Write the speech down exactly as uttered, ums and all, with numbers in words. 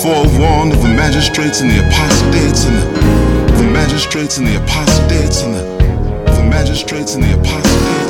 forewarned of the magistrates and the apostates and the, the magistrates and the apostates and the, the magistrates and the apostates.